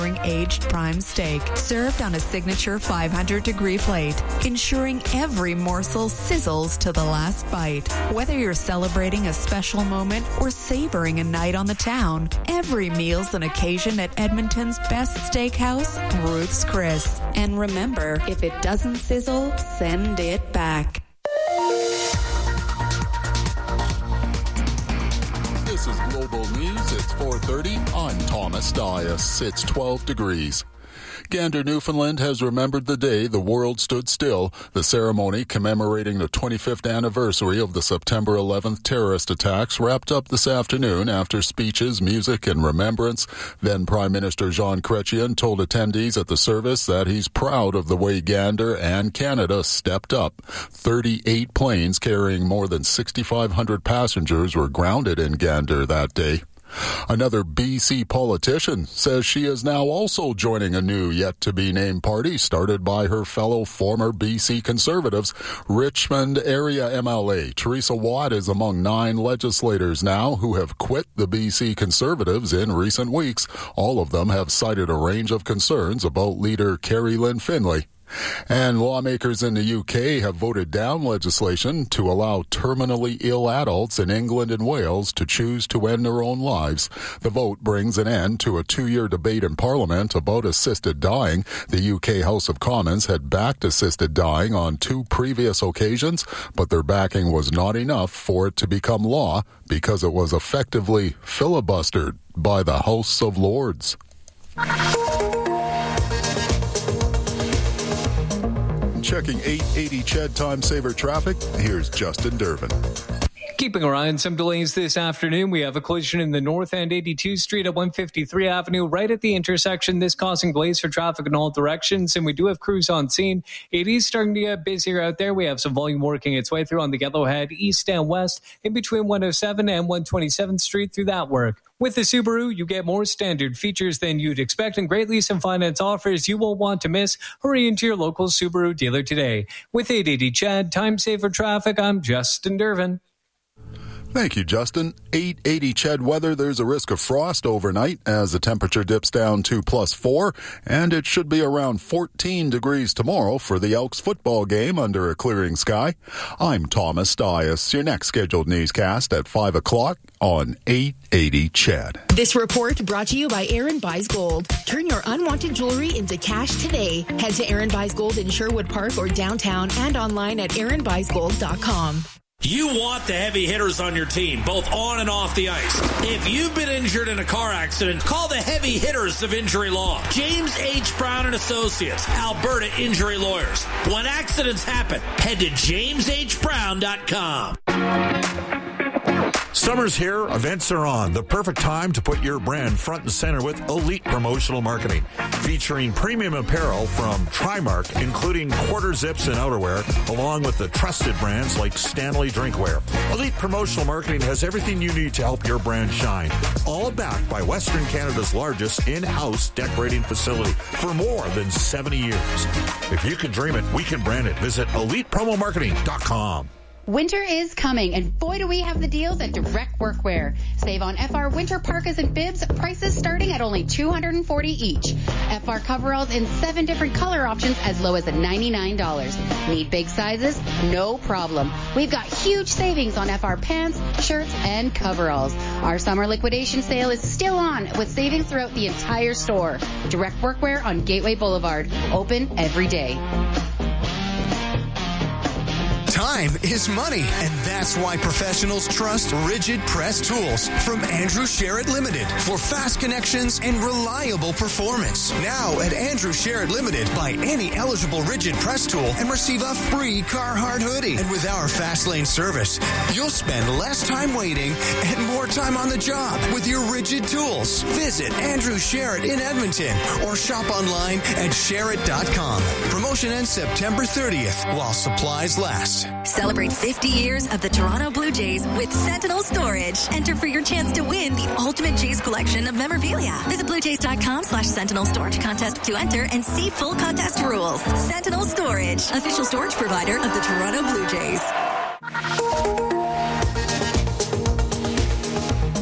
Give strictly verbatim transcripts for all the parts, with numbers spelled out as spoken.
aged prime steak, served on a signature five hundred degree plate, ensuring every morsel sizzles to the last bite. Whether you're celebrating a special moment or savoring a night on the town, every meal's an occasion at Edmonton's best steakhouse, Ruth's Chris. And remember, if it doesn't sizzle, send it back. This is Global News. It's four thirty. I'm Thomas Dias. It's twelve degrees. Gander, Newfoundland has remembered the day the world stood still. The ceremony commemorating the twenty-fifth anniversary of the September eleventh terrorist attacks wrapped up this afternoon after speeches, music, and remembrance. Then Prime Minister Jean Chrétien told attendees at the service that he's proud of the way Gander and Canada stepped up. thirty-eight planes carrying more than six thousand five hundred passengers were grounded in Gander that day. Another B C politician says she is now also joining a new yet-to-be-named party started by her fellow former B C Conservatives. Richmond area M L A Teresa Watt is among nine legislators now who have quit the B C Conservatives in recent weeks. All of them have cited a range of concerns about leader Carrie Lynn Finlay. And lawmakers in the U K have voted down legislation to allow terminally ill adults in England and Wales to choose to end their own lives. The vote brings an end to a two-year debate in Parliament about assisted dying. The U K House of Commons had backed assisted dying on two previous occasions, but their backing was not enough for it to become law because it was effectively filibustered by the House of Lords. Checking eight eighty C H E D Time Saver traffic, here's Justin Durbin. Keeping our eye on some delays this afternoon, we have a collision in the north end eighty-two Street at one fifty-three Avenue, right at the intersection. This causing delays for traffic in all directions, and we do have crews on scene. It is starting to get busier out there. We have some volume working its way through on the Yellowhead, east and west, in between one oh seven and one twenty-seventh Street through that work. With the Subaru, you get more standard features than you'd expect, and great lease and finance offers you won't want to miss. Hurry into your local Subaru dealer today. With eight eighty C H E D Time Saver Traffic, I'm Justin Durbin. Thank you, Justin. eight eighty C H E D weather. There's a risk of frost overnight as the temperature dips down to plus four, and it should be around fourteen degrees tomorrow for the Elks football game under a clearing sky. I'm Thomas Dias. Your next scheduled newscast at five o'clock on eight eighty C H E D. This report brought to you by Aaron Buys Gold. Turn your unwanted jewelry into cash today. Head to Aaron Buys Gold in Sherwood Park or downtown and online at aaron buys gold dot com. You want the heavy hitters on your team, both on and off the ice. If you've been injured in a car accident, call the heavy hitters of injury law. James H. Brown and Associates, Alberta Injury Lawyers. When accidents happen, head to james h brown dot com. Summer's here, events are on. The perfect time to put your brand front and center with Elite Promotional Marketing. Featuring premium apparel from Trimark, including quarter zips and outerwear, along with the trusted brands like Stanley Drinkware. Elite Promotional Marketing has everything you need to help your brand shine. All backed by Western Canada's largest in-house decorating facility for more than seventy years. If you can dream it, we can brand it. Visit elite promo marketing dot com. Winter is coming, and boy do we have the deals at Direct Workwear. Save on F R winter parkas and bibs, prices starting at only two hundred forty dollars each. F R coveralls in seven different color options as low as ninety-nine dollars. Need big sizes? No problem. We've got huge savings on F R pants, shirts, and coveralls. Our summer liquidation sale is still on with savings throughout the entire store. Direct Workwear on Gateway Boulevard, open every day. Time is money, and that's why professionals trust Rigid Press Tools from Andrew Sherritt Limited for fast connections and reliable performance. Now at Andrew Sherritt Limited, buy any eligible Rigid Press tool and receive a free Carhartt hoodie. And with our fast lane service, you'll spend less time waiting and more time on the job with your Rigid tools. Visit Andrew Sherritt in Edmonton or shop online at sherritt dot com. Promotion ends September thirtieth while supplies last. Celebrate fifty years of the Toronto Blue Jays with Sentinel Storage. Enter for your chance to win the ultimate Jays collection of memorabilia. Visit bluejays.com slash Sentinel Storage contest to enter and see full contest rules. Sentinel Storage, official storage provider of the Toronto Blue Jays.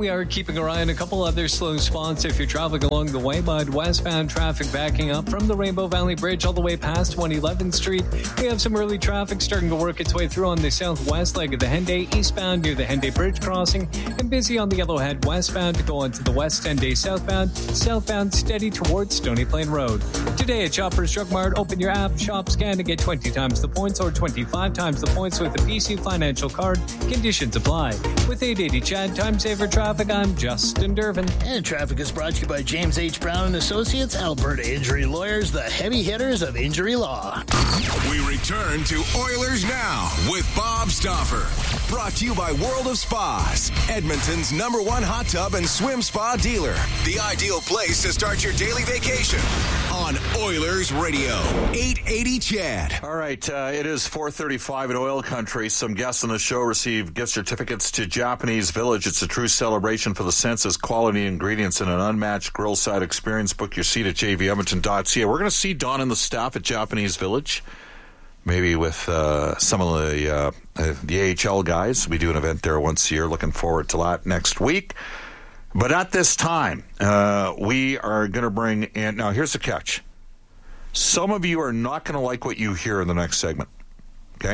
we are keeping our eye on a couple other slow spots if you're traveling along the way, but westbound traffic backing up from the Rainbow Valley Bridge all the way past one eleventh Street. We have some early traffic starting to work its way through on the southwest leg of the Henday, eastbound near the Henday Bridge crossing, and busy on the Yellowhead westbound to go onto the west Henday southbound, southbound steady towards Stony Plain Road. Today at Shoppers Drug Mart, open your app, shop, scan to get twenty times the points or twenty-five times the points with a P C Financial card. Conditions apply. With eight eighty Chad Time Saver Traffic, I'm Justin Dervin. And traffic is brought to you by James H. Brown and Associates, Alberta Injury Lawyers, the heavy hitters of injury law. We return to Oilers Now with Bob Stauffer. Brought to you by World of Spas, Edmonton's number one hot tub and swim spa dealer. The ideal place to start your daily vacation on Oilers Radio, eight eighty Chad. All right, uh, it is four thirty-five in oil country. Some guests on the show receive gift certificates to Japanese Village. It's a true celebration for the senses, quality ingredients, and an unmatched grill side experience. Book your seat at j v edmonton dot c a. We're going to see Don and the staff at Japanese Village, maybe with uh, some of the, uh, uh, the A H L guys. We do an event there once a year. Looking forward to that next week. But at this time, uh, we are going to bring in... Now, here's the catch. Some of you are not going to like what you hear in the next segment, okay?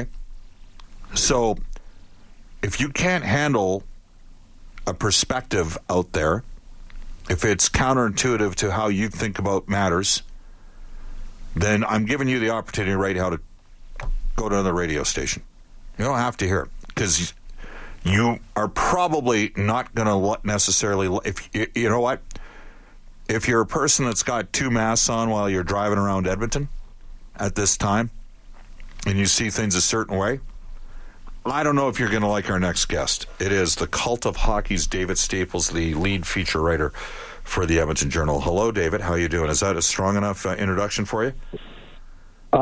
So, if you can't handle a perspective out there, if it's counterintuitive to how you think about matters, then I'm giving you the opportunity right now to go to another radio station. You don't have to hear it, because you are probably not going to necessarily... If you, you know what? If you're a person that's got two masks on while you're driving around Edmonton at this time, and you see things a certain way, I don't know if you're going to like our next guest. It is the Cult of Hockey's David Staples, the lead feature writer for the Edmonton Journal. Hello, David. How are you doing? Is that a strong enough uh, introduction for you? Uh,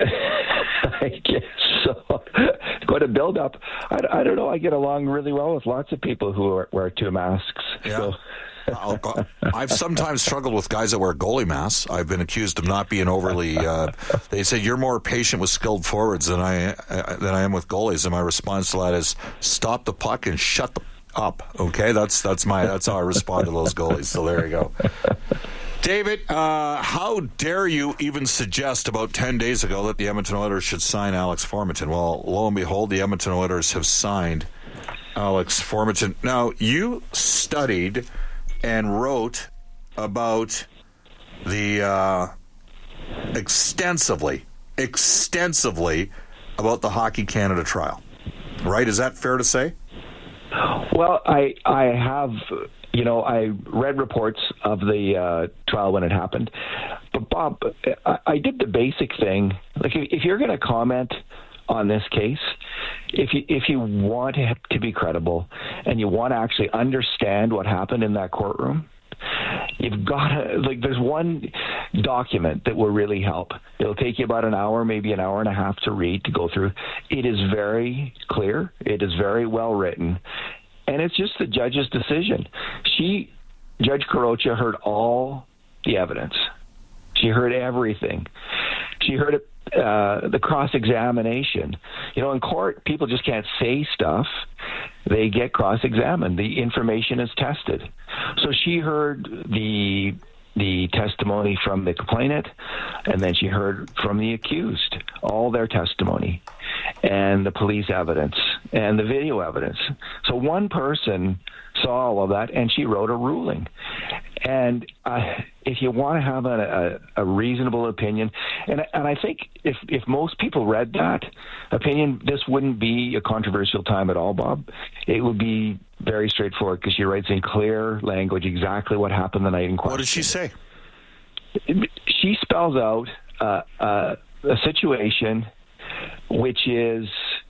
I guess so. Quite a build-up. I, I don't know. I get along really well with lots of people who are, wear two masks. Yeah. So. I'll, I've sometimes struggled with guys that wear goalie masks. I've been accused of not being overly... Uh, they say, you're more patient with skilled forwards than I uh, than I am with goalies. And my response to that is, stop the puck and shut the up. Okay? That's that's my that's how I respond to those goalies. So there you go. David, uh, how dare you even suggest about ten days ago that the Edmonton Oilers should sign Alex Formenton? Well, lo and behold, the Edmonton Oilers have signed Alex Formenton. Now, you studied and wrote about the uh, extensively, extensively about the Hockey Canada trial, right? Is that fair to say? Well, I I have, you know, I read reports of the uh, trial when it happened, but Bob, I, I did the basic thing. Like, if, if you're going to comment on this case, if you if you want to, to be credible and you want to actually understand what happened in that courtroom, you've got to, like, there's one document that will really help. It'll take you about an hour, maybe an hour and a half to read, to go through. It is very clear. It is very well written. And it's just the judge's decision. She, Judge Carocha, heard all the evidence. She heard everything. She heard it. Uh, the cross-examination. You know, in court, people just can't say stuff. They get cross-examined. The information is tested. So she heard the the testimony from the complainant, and then she heard from the accused, all their testimony, and the police evidence, and the video evidence. So one person saw all of that, and she wrote a ruling. And uh, if you want to have a, a, a reasonable opinion, and, and I think if, if most people read that opinion, this wouldn't be a controversial time at all, Bob. It would be very straightforward, because she writes in clear language exactly what happened the night in question. What did she say? She spells out uh, uh, a situation which is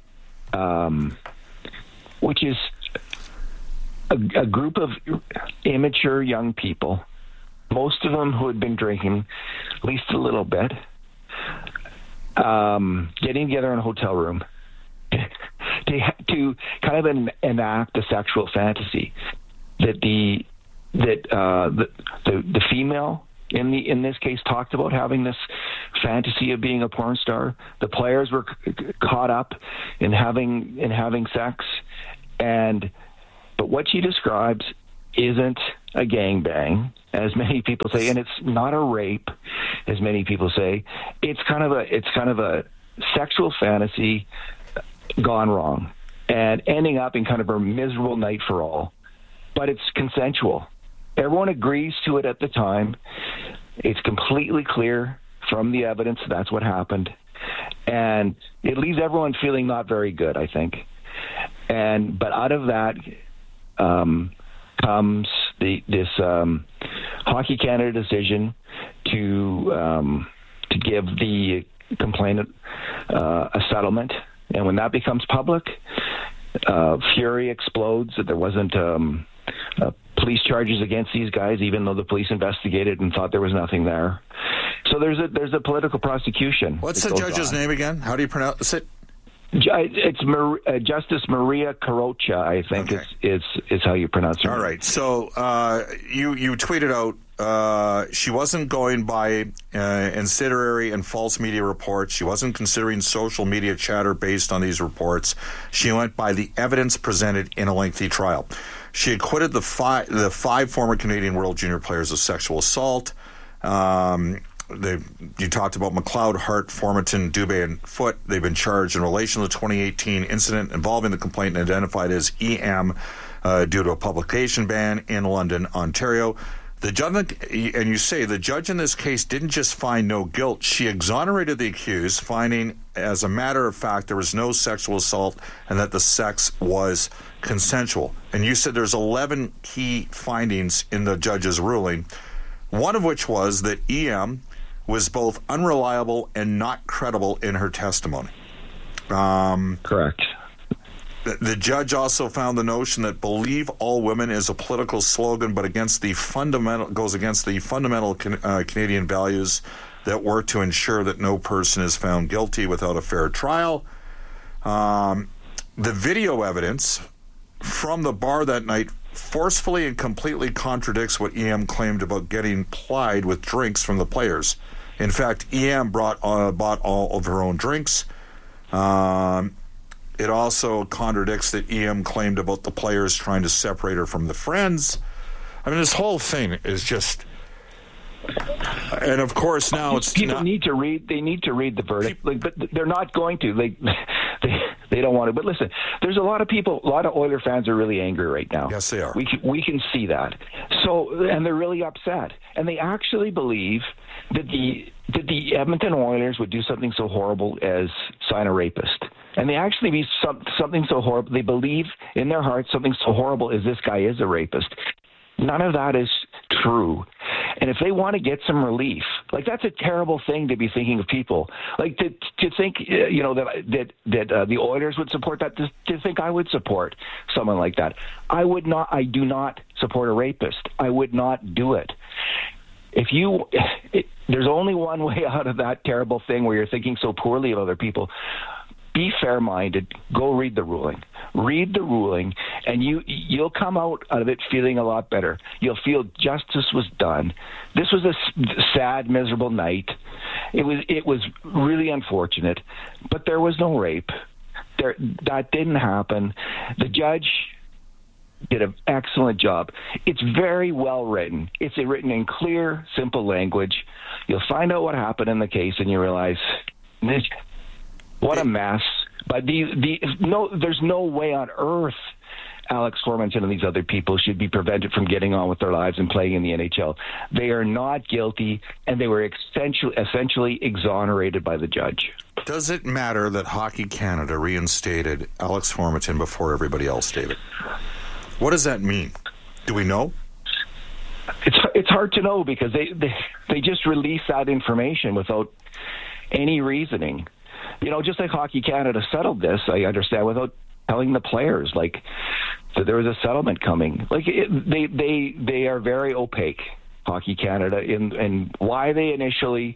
um, which is a, a group of immature young people, most of them who had been drinking at least a little bit, um, getting together in a hotel room to, to kind of en- enact a sexual fantasy that the that uh, the, the the female in the in this case talked about having this fantasy of being a porn star. The players were c- caught up in having in having sex, and but what she describes isn't a gangbang, as many people say, and it's not a rape, as many people say. It's kind of a it's kind of a sexual fantasy gone wrong and ending up in kind of a miserable night for all. But it's consensual. Everyone agrees to it at the time. It's completely clear from the evidence that's what happened. And it leaves everyone feeling not very good, I think. And but out of that um, comes the, this um, Hockey Canada decision to um, to give the complainant uh, a settlement. And when that becomes public, uh, fury explodes. That there wasn't um, uh, police charges against these guys, even though the police investigated and thought there was nothing there. So there's a there's a political prosecution. What's the judge's on. name again? How do you pronounce it? It's Mar- uh, Justice Maria Carocha, I think okay. is, is is how you pronounce her. All right. So uh, you you tweeted out uh, she wasn't going by uh, incendiary and false media reports. She wasn't considering social media chatter based on these reports. She went by the evidence presented in a lengthy trial. She acquitted the five the five former Canadian World Junior players of sexual assault. Um, They, you talked about McLeod, Hart, Formanton, Dubé, and Foote. They've been charged in relation to the twenty eighteen incident involving the complainant identified as E M uh, due to a publication ban in London, Ontario. The judge, and you say the judge in this case didn't just find no guilt. She exonerated the accused, finding, as a matter of fact, there was no sexual assault and that the sex was consensual. And you said there's eleven key findings in the judge's ruling, one of which was that E M was both unreliable and not credible in her testimony. Um, Correct. The, the judge also found the notion that "believe all women" is a political slogan, but against the fundamental goes against the fundamental can, uh, Canadian values that work to ensure that no person is found guilty without a fair trial. Um, the video evidence from the bar that night forcefully and completely contradicts what E M claimed about getting plied with drinks from the players. In fact, E M brought uh, bought all of her own drinks. Um, it also contradicts that E M claimed about the players trying to separate her from the friends. I mean, this whole thing is just... And of course, now it's people not, need to read. They need to read the verdict, like, but they're not going to. They, they, they don't want to. But listen, there's a lot of people. A lot of Oiler fans are really angry right now. Yes, they are. We can, we can see that. So, and they're really upset, and they actually believe that the that the Edmonton Oilers would do something so horrible as sign a rapist. And they actually be some, something so horrible. They believe in their hearts something so horrible as this guy is a rapist. None of that is true. And if they want to get some relief, like that's a terrible thing to be thinking of people. Like to to think, you know, that that that uh, the Oilers would support that. To, to think I would support someone like that. I would not. I do not support a rapist. I would not do it. If you, it, there's only one way out of that terrible thing where you're thinking so poorly of other people. Be fair-minded. Go read the ruling. Read the ruling, and you you'll come out of it feeling a lot better. You'll feel justice was done. This was a sad, miserable night. It was it was really unfortunate, but there was no rape. There that didn't happen. The judge did an excellent job. It's very well written. It's written in clear, simple language. You'll find out what happened in the case, and you realize this. What a mess. But the the no, there's no way on earth Alex Formanton and these other people should be prevented from getting on with their lives and playing in the N H L. They are not guilty, and they were essentially, essentially exonerated by the judge. Does it matter that Hockey Canada reinstated Alex Formanton before everybody else, David? What does that mean? Do we know? It's it's hard to know because they, they, they just released that information without any reasoning. You know, just like Hockey Canada settled this, I understand, without telling the players, like, that there was a settlement coming. Like, it, they they they are very opaque, Hockey Canada, in, in why they initially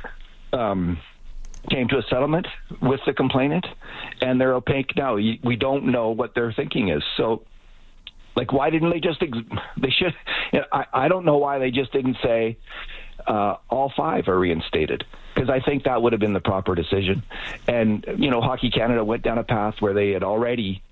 um, came to a settlement with the complainant, and they're opaque now. We don't know what their thinking is. So, like, why didn't they just, ex- they should, you know, I, I don't know why they just didn't say uh, all five are reinstated. Because I think that would have been the proper decision. And, you know, Hockey Canada went down a path where they had already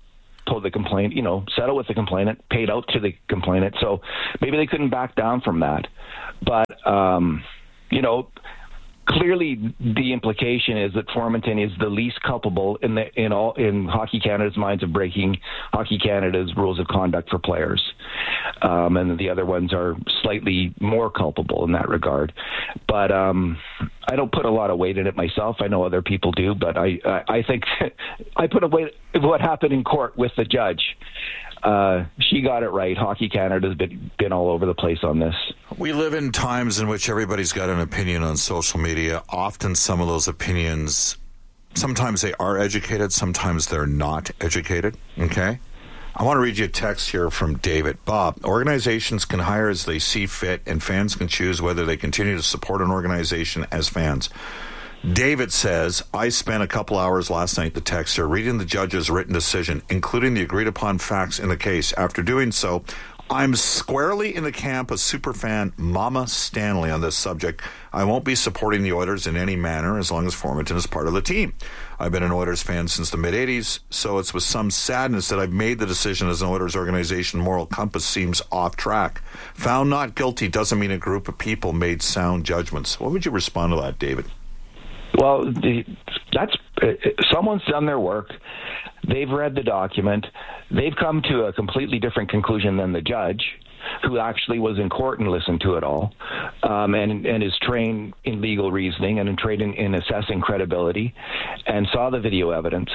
pull the complaint, you know, settle with the complainant, paid out to the complainant. So maybe they couldn't back down from that. But, um, you know, clearly the implication is that Formenton is the least culpable in the in all in Hockey Canada's minds of breaking Hockey Canada's rules of conduct for players, um, and the other ones are slightly more culpable in that regard. But um, I don't put a lot of weight in it myself. I know other people do, but I I, I think I put a weight in what happened in court with the judge. Uh, she got it right. Hockey Canada has been, been all over the place on this. We live in times in which everybody's got an opinion on social media. Often some of those opinions, sometimes they are educated, sometimes they're not educated, okay? I want to read you a text here from David. Bob, organizations can hire as they see fit, and fans can choose whether they continue to support an organization as fans. David says, I spent a couple hours last night, the texter, reading the judge's written decision, including the agreed-upon facts in the case. After doing so, I'm squarely in the camp of superfan Mama Stanley on this subject. I won't be supporting the Oilers in any manner as long as Formenton is part of the team. I've been an Oilers fan since the mid-eighties, so it's with some sadness that I've made the decision as an Oilers organization. Moral compass seems off track. Found not guilty doesn't mean a group of people made sound judgments. What would you respond to that, David? Well, the, that's uh, someone's done their work. They've read the document. They've come to a completely different conclusion than the judge, who actually was in court and listened to it all, um, and and is trained in legal reasoning and trained in, in assessing credibility, and saw the video evidence.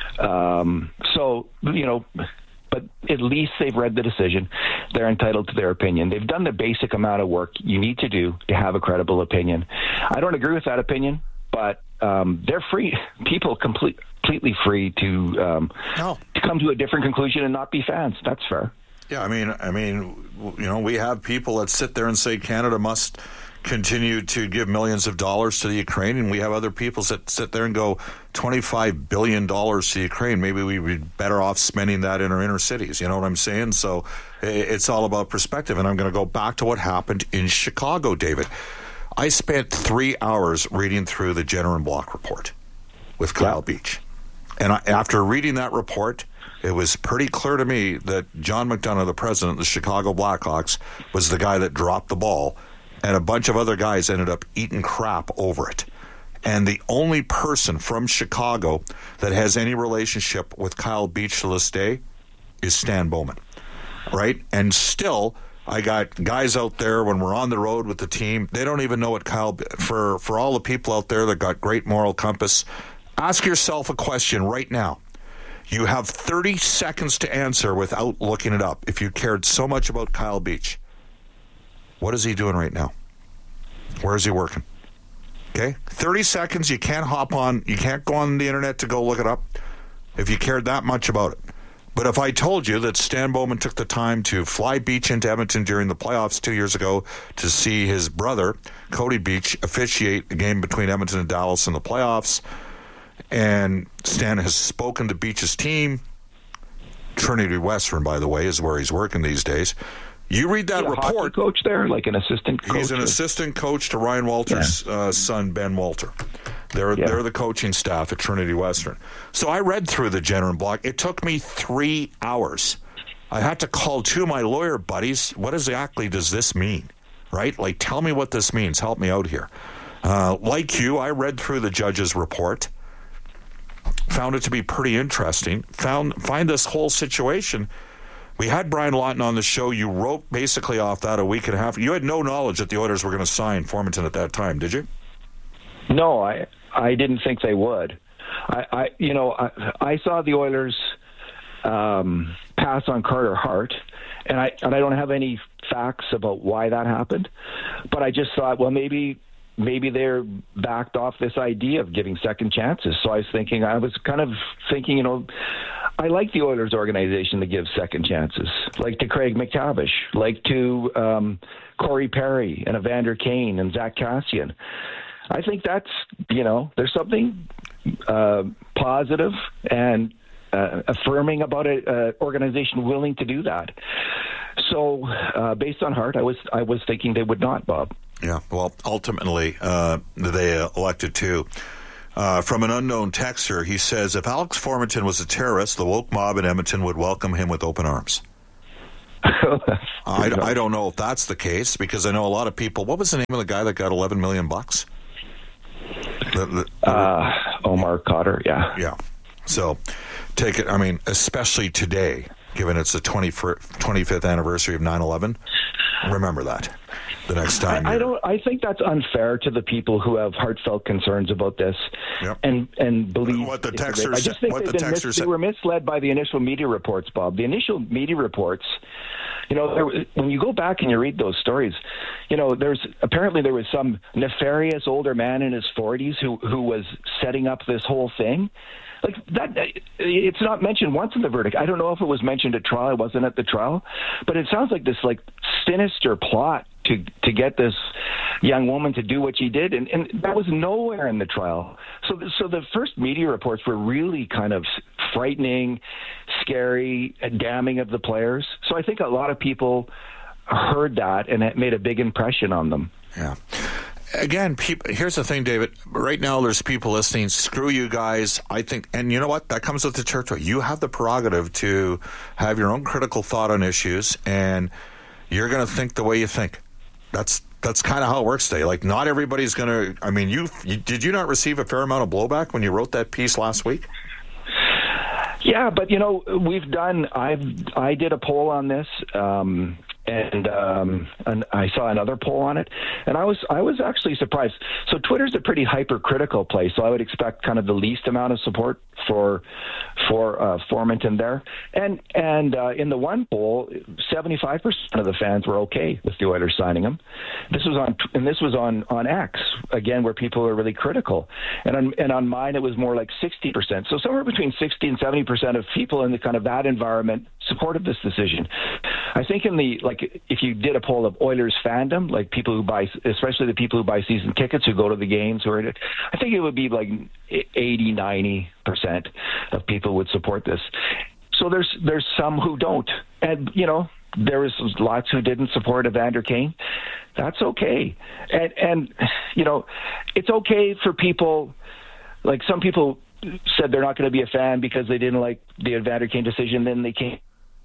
Um, so, you know, but at least they've read the decision. They're entitled to their opinion. They've done the basic amount of work you need to do to have a credible opinion. I don't agree with that opinion, but um, they're free. People complete, completely free to um, no. to come to a different conclusion and not be fans. That's fair. Yeah, I mean, I mean, you know, we have people that sit there and say Canada must continue to give millions of dollars to the Ukraine, and we have other people that sit there and go twenty-five billion dollars to Ukraine. Maybe we'd be better off spending that in our inner cities. You know what I'm saying? So it's all about perspective. And I'm going to go back to what happened in Chicago, David. I spent three hours reading through the Jenner and Block report with Kyle yeah. Beach. And I, after reading that report, it was pretty clear to me that John McDonough, the president of the Chicago Blackhawks, was the guy that dropped the ball, and a bunch of other guys ended up eating crap over it. And the only person from Chicago that has any relationship with Kyle Beach to this day is Stan Bowman, right? And still, I got guys out there when we're on the road with the team, they don't even know what Kyle, for, for all the people out there that got great moral compass, ask yourself a question right now. You have thirty seconds to answer without looking it up. If you cared so much about Kyle Beach, what is he doing right now? Where is he working? Okay? thirty seconds, you can't hop on, you can't go on the internet to go look it up if you cared that much about it. But if I told you that Stan Bowman took the time to fly Beach into Edmonton during the playoffs two years ago to see his brother, Cody Beach, officiate a game between Edmonton and Dallas in the playoffs, and Stan has spoken to Beach's team, Trinity Western, by the way, is where he's working these days. You read that He's a report. Hockey coach there, like an assistant coach. He's an or? assistant coach to Ryan Walter's yeah. uh, son, Ben Walter. They're yeah. they're the coaching staff at Trinity Western. So I read through the Jenner and Block. It took me three hours. I had to call two of my lawyer buddies. What exactly does this mean? Right? Like, tell me what this means. Help me out here. Uh, like you, I read through the judge's report. Found it to be pretty interesting. Found find this whole situation. We had Brian Lawton on the show. You wrote basically off that a week and a half. You had no knowledge that the Oilers were going to sign Formenton at that time, did you? No, I I didn't think they would. I, I you know I, I saw the Oilers um, pass on Carter Hart, and I and I don't have any facts about why that happened, but I just thought, well, maybe. Maybe they're backed off this idea of giving second chances. So I was thinking, I was kind of thinking, you know, I like the Oilers organization to give second chances, like to Craig McTavish, like to um, Corey Perry and Evander Kane and Zach Kassian. I think that's, you know, there's something uh, positive and uh, affirming about an organization willing to do that. So uh, based on Hart, I was I was thinking they would not, Bob. Yeah, well, ultimately, uh, they uh, elected to. Uh, from an unknown texter, he says, if Alex Formenton was a terrorist, the woke mob in Edmonton would welcome him with open arms. I, I don't know if that's the case, because I know a lot of people. What was the name of the guy that got eleven million bucks? The, the, the, uh, Omar Khadr, yeah. Yeah. So take it, I mean, especially today, given it's the twenty-fifth anniversary of nine eleven, remember that the next time. I, I don't. I think that's unfair to the people who have heartfelt concerns about this, yep. and and believe what the texters. I just think what the been mis- texters they were misled by the initial media reports, Bob. The initial media reports, you know, there, when you go back and you read those stories, you know, there's apparently there was some nefarious older man in his forties who who was setting up this whole thing. Like that, it's not mentioned once in the verdict. I don't know if it was mentioned at trial. It wasn't at the trial, but it sounds like this like sinister plot to to get this young woman to do what she did, and, and that was nowhere in the trial. So, so the first media reports were really kind of frightening, scary, damning of the players. So I think a lot of people heard that, and it made a big impression on them. Yeah. Again, people, here's the thing, David. Right now, there's people listening. Screw you guys. I think, and you know what? That comes with the territory. You have the prerogative to have your own critical thought on issues, and you're going to think the way you think. That's that's kind of how it works today. Like, not everybody's going to. I mean, you, you did you not receive a fair amount of blowback when you wrote that piece last week? Yeah, but you know, we've done. I've I did a poll on this. Um, And, um, and I saw another poll on it, and I was I was actually surprised. So Twitter's a pretty hypercritical place, so I would expect kind of the least amount of support for for uh, Formenton there. And and uh, in the one poll, seventy-five percent of the fans were okay with the Oilers signing him. This was on and this was on, on X again, where people are really critical. And on and on mine, it was more like sixty percent. So somewhere between sixty and seventy percent of people in the kind of that environment supported this decision. I think in the like. If you did a poll of Oilers fandom, like people who buy, especially the people who buy season tickets, who go to the games, who are, I think it would be like eighty, ninety percent of people would support this. So there's there's some who don't. And, you know, there was lots who didn't support Evander Kane. That's okay. And, and you know, it's okay for people, like some people said they're not going to be a fan because they didn't like the Evander Kane decision, then they came.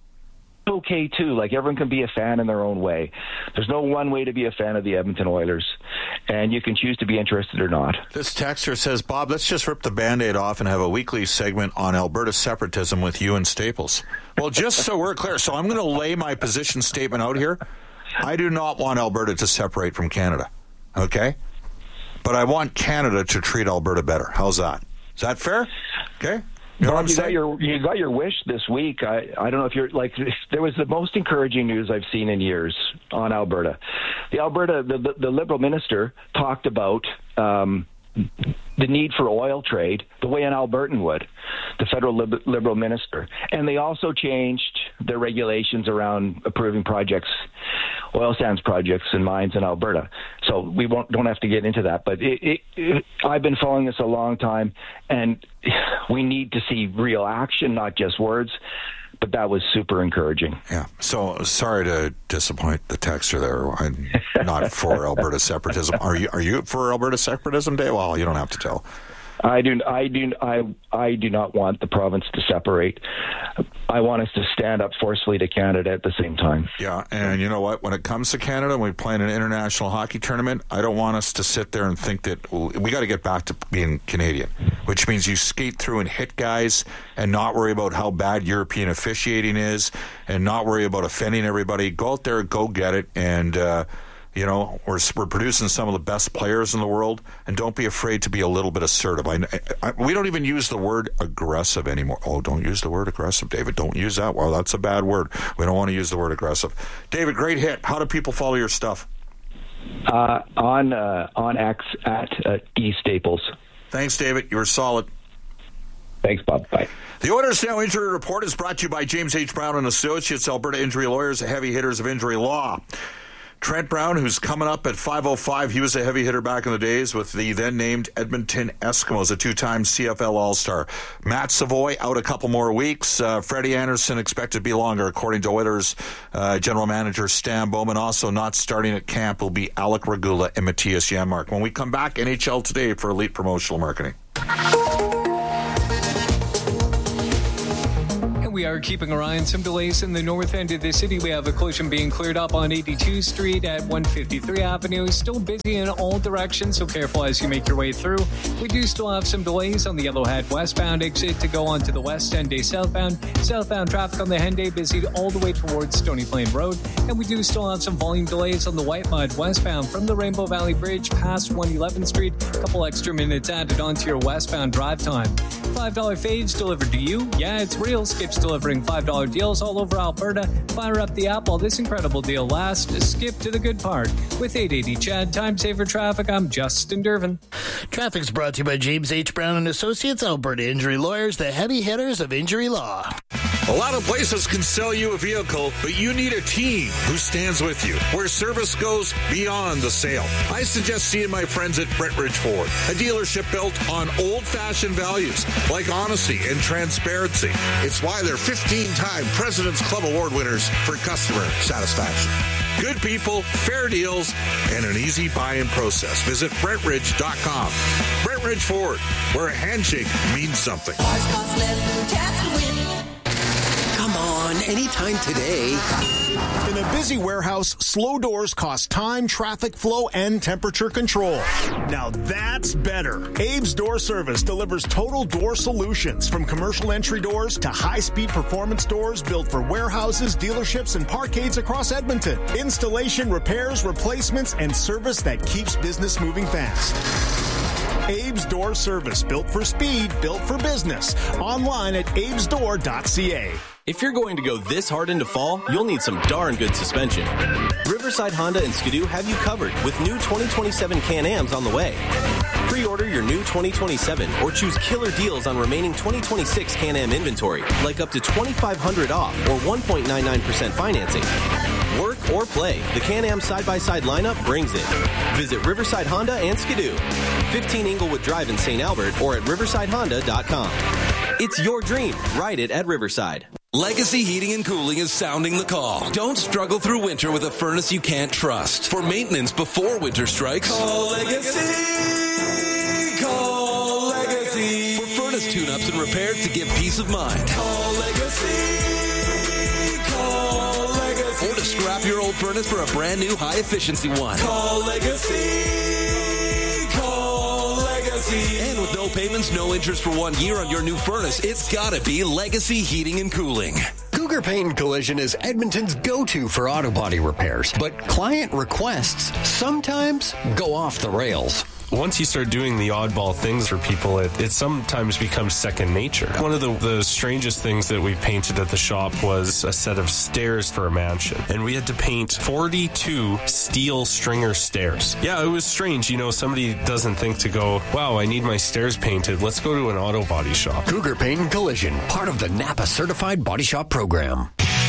Okay too, like everyone can be a fan in their own way. There's no one way to be a fan of the Edmonton Oilers, and you can choose to be interested or not. This texter says, Bob, let's just rip the Band-Aid off and have a weekly segment on Alberta separatism with you and Staples. Well, just so we're clear, so I'm going to lay my position statement out here. I do not want Alberta to separate from Canada, okay? But I want Canada to treat Alberta better. How's that? Is that fair? Okay. You know Bob, you got your you got your wish this week. I, I don't know if you're like there was the most encouraging news I've seen in years on Alberta. The Alberta the the, the Liberal minister talked about um, the need for oil trade the way an Albertan would, the federal lib- Liberal minister, and they also changed their regulations around approving projects, oil sands projects and mines in Alberta. So we won't don't have to get into that, but it, it, it, I've been following this a long time, and we need to see real action, not just words. But that was super encouraging. Yeah. So sorry to disappoint the texter there. I'm not for Alberta separatism. Are you? Are you for Alberta separatism, Dave? Well, you don't have to tell. I do. I do. I. I do not want the province to separate. I want us to stand up forcefully to Canada at the same time. Yeah, and you know what? When it comes to Canada, when we play in an international hockey tournament, I don't want us to sit there and think that well, we got to get back to being Canadian, which means you skate through and hit guys and not worry about how bad European officiating is and not worry about offending everybody. Go out there, go get it, and. Uh, You know, we're, we're producing some of the best players in the world, and don't be afraid to be a little bit assertive. I, I, we don't even use the word aggressive anymore. Oh, don't use the word aggressive, David. Don't use that. Well, that's a bad word. We don't want to use the word aggressive. David, great hit. How do people follow your stuff? Uh, on uh, on X at uh, E Staples. Thanks, David. You were solid. Thanks, Bob. Bye. The Oilers Now Injury Report is brought to you by James H. Brown and Associates, Alberta Injury Lawyers, heavy hitters of injury law. Trent Brown, who's coming up at five oh five, he was a heavy hitter back in the days with the then-named Edmonton Eskimos, a two-time C F L All-Star. Matt Savoy out a couple more weeks. Uh, Freddie Anderson expected to be longer, according to Oilers uh, general manager Stan Bowman. Also not starting at camp will be Alec Regula and Matthias Janmark. When we come back, N H L Today for Elite Promotional Marketing. We are keeping our eye on some delays in the north end of the city. We have a collision being cleared up on eighty-two Street at one fifty-three Avenue. Still busy in all directions, so careful as you make your way through. We do still have some delays on the Yellowhead westbound exit to go onto the west end day southbound. Southbound traffic on the Henday busy all the way towards Stony Plain Road. And we do still have some volume delays on the White Mud westbound from the Rainbow Valley Bridge past one eleventh Street. A couple extra minutes added onto your westbound drive time. five dollar faves delivered to you. Yeah, it's real. Skip's delivering five dollar deals all over Alberta. Fire up the app while this incredible deal lasts. Skip to the good part. With eight eighty Chad, Time Saver Traffic, I'm Justin Dervin. Traffic's brought to you by James H. Brown and Associates, Alberta Injury Lawyers, the heavy hitters of injury law. A lot of places can sell you a vehicle, but you need a team who stands with you, where service goes beyond the sale. I suggest seeing my friends at Brett Ridge Ford, a dealership built on old-fashioned values like honesty and transparency. It's why they're fifteen-time President's Club Award winners for customer satisfaction. Good people, fair deals, and an easy buy-in process. Visit Brett Ridge dot com. Brett Ridge Ford, where a handshake means something. Come on, anytime today. In a busy warehouse, slow doors cost time, traffic flow, and temperature control. Now that's better. Abe's Door Service delivers total door solutions, from commercial entry doors to high-speed performance doors built for warehouses, dealerships, and parkades across Edmonton. Installation, repairs, replacements, and service that keeps business moving fast. Abe's Door Service, built for speed, built for business. Online at abes door dot c a. If you're going to go this hard into fall, you'll need some darn good suspension. Riverside Honda and Skidoo have you covered with new twenty twenty-seven Can-Ams on the way. Pre-order your new twenty twenty-seven or choose killer deals on remaining twenty twenty-six Can-Am inventory, like up to twenty-five hundred dollars off or one point nine nine percent financing. Work or play, the Can-Am side-by-side lineup brings it. Visit Riverside Honda and Skidoo, fifteen Inglewood Drive in Saint Albert, or at riverside honda dot com. It's your dream. Ride it at Riverside. Legacy Heating and Cooling is sounding the call. Don't struggle through winter with a furnace you can't trust. For maintenance before winter strikes, call Legacy. Call Legacy. For furnace tune-ups and repairs to give peace of mind, call Legacy. Call Legacy. Or to scrap your old furnace for a brand new high-efficiency one, call Legacy. Call Legacy. And with no payments, no interest for one year on your new furnace, it's gotta be Legacy Heating and Cooling. Cougar Paint and Collision is Edmonton's go-to for auto body repairs, but client requests sometimes go off the rails. Once you start doing the oddball things for people, it, it sometimes becomes second nature. One of the, the strangest things that we painted at the shop was a set of stairs for a mansion. And we had to paint forty-two steel stringer stairs. Yeah, it was strange. You know, somebody doesn't think to go, wow, I need my stairs painted. Let's go to an auto body shop. Cougar Paint and Collision, part of the Napa Certified Body Shop Program.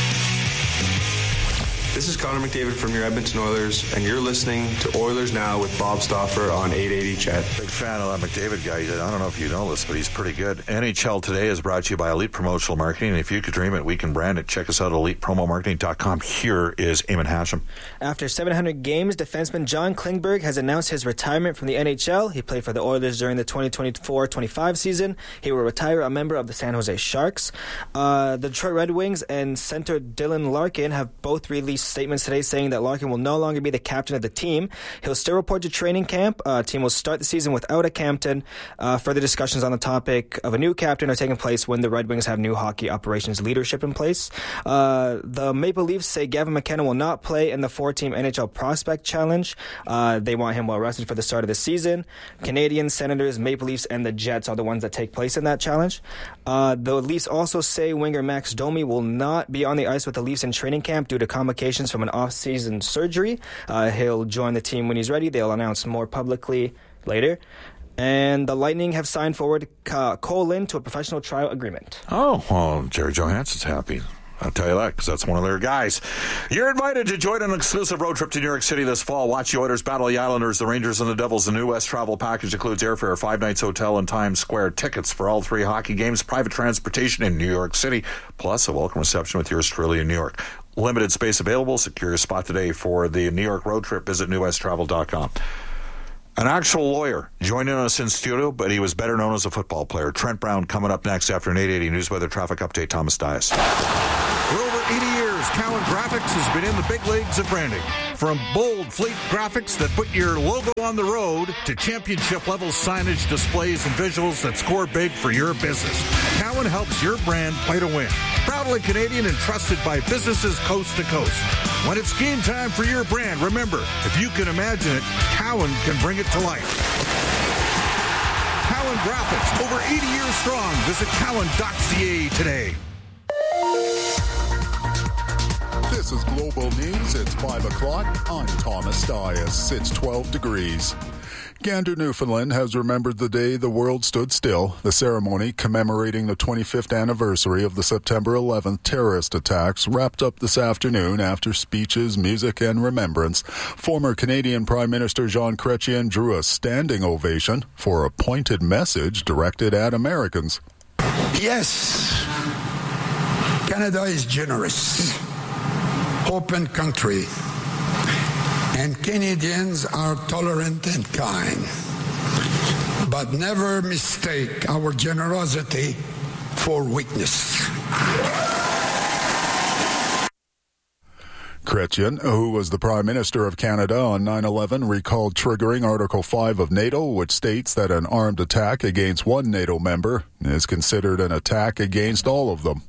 This is Connor McDavid from your Edmonton Oilers, and you're listening to Oilers Now with Bob Stauffer on eight eighty Chat. Big fan of that McDavid guy. I don't know if you know this, but he's pretty good. N H L Today is brought to you by Elite Promotional Marketing, and if you could dream it, we can brand it. Check us out at elite promo marketing dot com. Here is Eamon Hashem. After seven hundred games, defenseman John Klingberg has announced his retirement from the N H L. He played for the Oilers during the twenty twenty-four twenty-five season. He will retire a member of the San Jose Sharks. Uh, the Detroit Red Wings and center Dylan Larkin have both released statements today saying that Larkin will no longer be the captain of the team. He'll still report to training camp. Uh, team will start the season without a captain. Uh, further discussions on the topic of a new captain are taking place when the Red Wings have new hockey operations leadership in place. Uh, the Maple Leafs say Gavin McKenna will not play in the four-team N H L Prospect Challenge. Uh, they want him well rested for the start of the season. Canadians, Senators, Maple Leafs, and the Jets are the ones that take place in that challenge. Uh, the Leafs also say winger Max Domi will not be on the ice with the Leafs in training camp due to complications from an off-season surgery. Uh, he'll join the team when he's ready. They'll announce more publicly later. And the Lightning have signed forward Cole Lynn to a professional trial agreement. Oh, well, Jerry Johansson's happy. I'll tell you that because that's one of their guys. You're invited to join an exclusive road trip to New York City this fall. Watch the Oilers battle the Islanders, the Rangers, and the Devils. The New West travel package includes airfare, five nights hotel in Times Square, tickets for all three hockey games, private transportation in New York City, plus a welcome reception with yours truly in New York. Limited space available. Secure your spot today for the New York road trip. Visit new west travel dot com. An actual lawyer joining us in studio, but he was better known as a football player. Trent Brown coming up next after an eight eighty News Weather Traffic Update. Thomas Dias. For over eighty years, Cowan Graphics has been in the big leagues of branding. From bold fleet graphics that put your logo on the road to championship-level signage, displays, and visuals that score big for your business, Cowan helps your brand play to win. Proudly Canadian and trusted by businesses coast to coast. When it's game time for your brand, remember, if you can imagine it, Cowan can bring it to life. Cowan Graphics, over eighty years strong. Visit cowan dot c a today. This is Global News. It's five o'clock. I'm Thomas Dias. It's twelve degrees. Gander, Newfoundland has remembered the day the world stood still, the ceremony commemorating the twenty-fifth anniversary of the September eleventh terrorist attacks wrapped up this afternoon after speeches, music, and remembrance. Former Canadian Prime Minister Jean Chrétien drew a standing ovation for a pointed message directed at Americans. Yes, Canada is generous, open country, and Canadians are tolerant and kind. But never mistake our generosity for weakness. Chrétien, who was the Prime Minister of Canada on nine eleven, recalled triggering Article five of NATO, which states that an armed attack against one NATO member is considered an attack against all of them.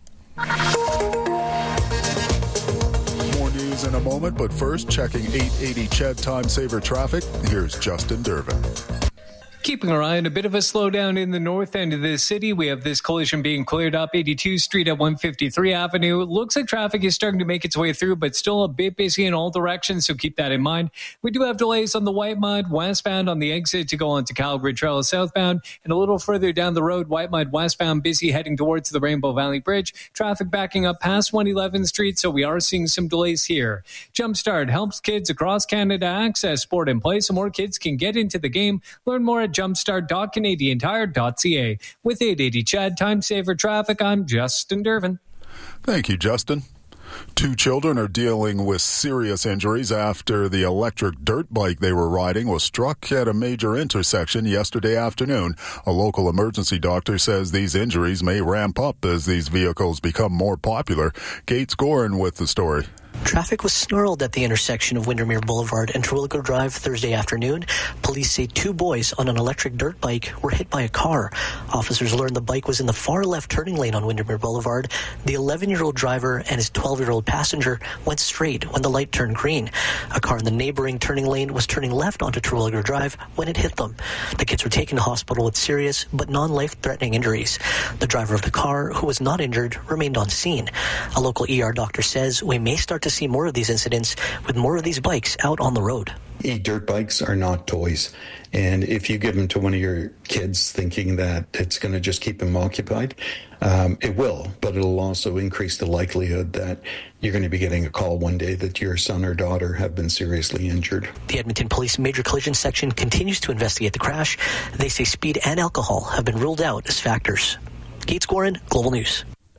In a moment, but first, checking eight eighty C H E D Time Saver traffic. Here's Justin Durbin. Keeping our eye on a bit of a slowdown in the north end of the city. We have this collision being cleared up eighty-two Street at one fifty-three Avenue. It looks like traffic is starting to make its way through, but still a bit busy in all directions, so keep that in mind. We do have delays on the White Mud westbound on the exit to go onto Calgary Trail southbound, and a little further down the road, White Mud westbound busy heading towards the Rainbow Valley Bridge. Traffic backing up past one eleventh Street, so we are seeing some delays here. Jumpstart helps kids across Canada access sport and play so more kids can get into the game. Learn more at jumpstart dot canadian tire dot c a. With eight eighty C H E D Time Saver Traffic, I'm Justin Durbin. Thank you, Justin. Two children are dealing with serious injuries after the electric dirt bike they were riding was struck at a major intersection yesterday afternoon. A local emergency doctor says these injuries may ramp up as these vehicles become more popular. Gates Gorin with the story. Traffic was snarled at the intersection of Windermere Boulevard and Terwilliger Drive Thursday afternoon. Police say two boys on an electric dirt bike were hit by a car. Officers learned the bike was in the far left turning lane on Windermere Boulevard. The eleven-year-old driver and his twelve-year-old passenger went straight when the light turned green. A car in the neighboring turning lane was turning left onto Terwilliger Drive when it hit them. The kids were taken to hospital with serious but non-life-threatening injuries. The driver of the car, who was not injured, remained on scene. A local E R doctor says we may start to see more of these incidents with more of these bikes out on the road. E-dirt bikes are not toys, and if you give them to one of your kids thinking that it's going to just keep them occupied, um, it will, but it'll also increase the likelihood that you're going to be getting a call one day that your son or daughter have been seriously injured. The Edmonton Police Major Collision Section continues to investigate the crash. They say speed and alcohol have been ruled out as factors. Gates Gorin, Global News.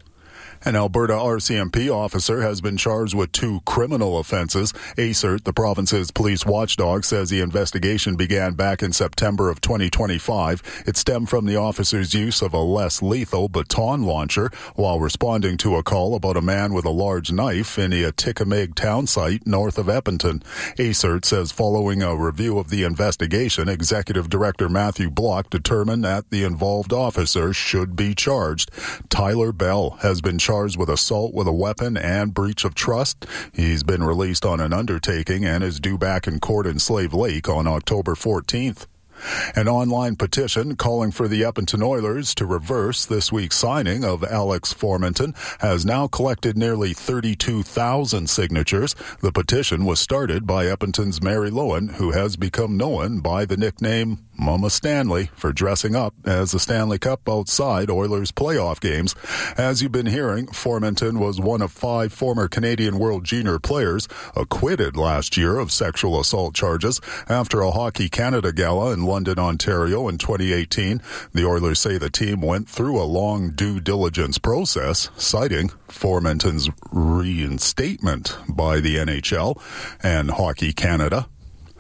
An Alberta R C M P officer has been charged with two criminal offences. A C E R T, the province's police watchdog, says the investigation began back in September of twenty twenty-five. It stemmed from the officer's use of a less lethal baton launcher while responding to a call about a man with a large knife in the Atikamekw town site north of Edmonton. A C E R T says following a review of the investigation, Executive Director Matthew Block determined that the involved officer should be charged. Tyler Bell has been charged with assault with a weapon and breach of trust. He's been released on an undertaking and is due back in court in Slave Lake on October fourteenth. An online petition calling for the Edmonton Oilers to reverse this week's signing of Alex Formenton has now collected nearly thirty-two thousand signatures. The petition was started by Edmonton's Mary Lowen, who has become known by the nickname Mama Stanley for dressing up as the Stanley Cup outside Oilers playoff games. As you've been hearing, Formenton was one of five former Canadian World Junior players acquitted last year of sexual assault charges after a Hockey Canada gala in London, Ontario in twenty eighteen. The Oilers say the team went through a long due diligence process, citing Formenton's reinstatement by the N H L and Hockey Canada.